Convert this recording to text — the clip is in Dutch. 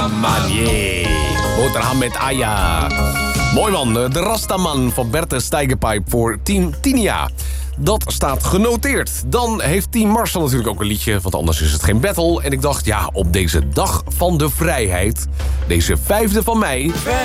Manier. Boterham met Aya. Mooi man, de Rastaman van Berthe Steigerpipe voor Team Tinia. Dat staat genoteerd. Dan heeft Team Marcel natuurlijk ook een liedje, want anders is het geen battle. En ik dacht, ja, op deze dag van de vrijheid, deze 5e van mei...